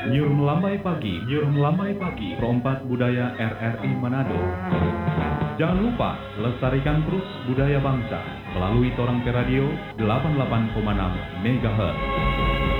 Nyur Melambai Pagi, Nyur Melambai Pagi, Perompak Budaya RRI Manado. Jangan lupa lestarikan terus budaya bangsa melalui Torang Pe Radio 88,6 MHz.